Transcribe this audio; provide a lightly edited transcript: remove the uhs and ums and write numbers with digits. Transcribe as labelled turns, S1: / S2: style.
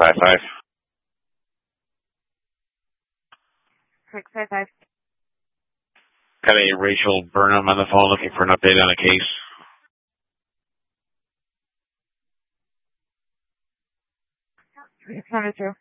S1: 655.
S2: 655.
S1: Got a Rachel Burnham on the phone looking for an update on a case.
S2: It's coming through.